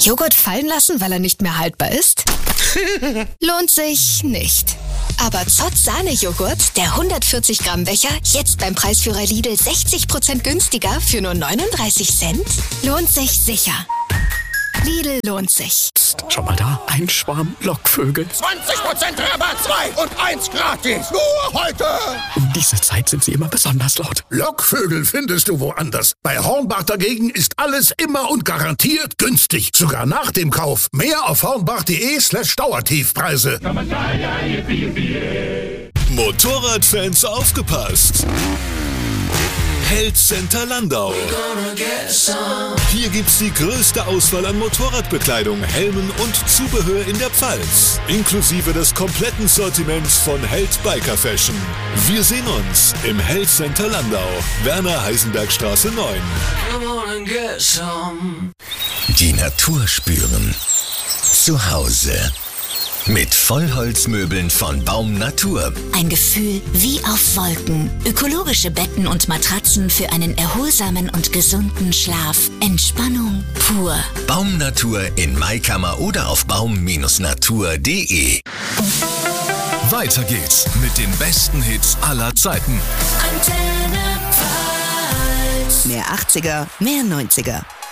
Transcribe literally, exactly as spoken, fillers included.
Joghurt fallen lassen, weil er nicht mehr haltbar ist? Lohnt sich nicht. Aber Zott Sahne-Joghurt, der hundertvierzig Gramm Becher, jetzt beim Preisführer Lidl sechzig Prozent günstiger für nur neununddreißig Cent? Lohnt sich sicher. Lidl lohnt sich. Psst, schau mal da, ein Schwarm Lockvögel. zwanzig Prozent Rabatt, zwei und eins gratis. Nur heute. Um diese Zeit sind sie immer besonders laut. Lockvögel findest du woanders. Bei Hornbach dagegen ist alles immer und garantiert günstig. Sogar nach dem Kauf. Mehr auf hornbach.de slash Dauertiefpreise. Motorradfans aufgepasst! Held Center Landau. Hier gibt's die größte Auswahl an Motorradbekleidung, Helmen und Zubehör in der Pfalz. Inklusive des kompletten Sortiments von Held Biker Fashion. Wir sehen uns im Held Center Landau. Werner-Heisenberg-Straße neun. Die Natur spüren. Zu Hause. Mit Vollholzmöbeln von Baum Natur. Ein Gefühl wie auf Wolken. Ökologische Betten und Matratzen für einen erholsamen und gesunden Schlaf. Entspannung pur. Baum Natur in Maikammer oder auf baum Natur punkt de. Weiter geht's mit den besten Hits aller Zeiten. Mehr achtziger, mehr neunziger.